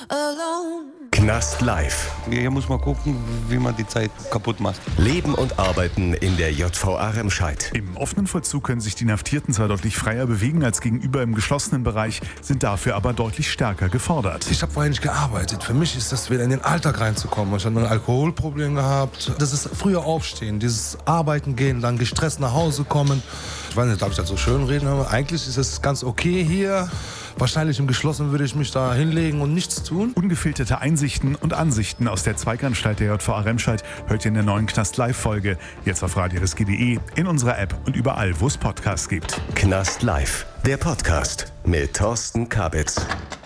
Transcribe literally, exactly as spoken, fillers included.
alone. Knast live. Hier muss man gucken, wie man die Zeit kaputt macht. Leben und Arbeiten in der J V A Remscheid. Im offenen Vollzug können sich die Inhaftierten zwar deutlich freier bewegen als gegenüber im geschlossenen Bereich, sind dafür aber deutlich stärker gefordert. Ich habe vorher nicht gearbeitet. Für mich ist das wieder in den Alltag reinzukommen. Ich habe ein Alkoholproblem gehabt. Das ist früher aufstehen, dieses Arbeiten gehen, dann gestresst nach Hause kommen. Ich weiß nicht, darf ich das so schön reden, aber eigentlich ist es ganz okay hier. Wahrscheinlich im Geschlossenen würde ich mich da hinlegen und nichts tun. Ungefilterte Einsichten und Ansichten aus der Zweiganstalt der J V A Remscheid hört ihr in der neuen Knast-Live-Folge. Jetzt auf radio r s g punkt d e, in unserer App und überall, wo es Podcasts gibt. Knast live, der Podcast mit Thorsten Kabitz.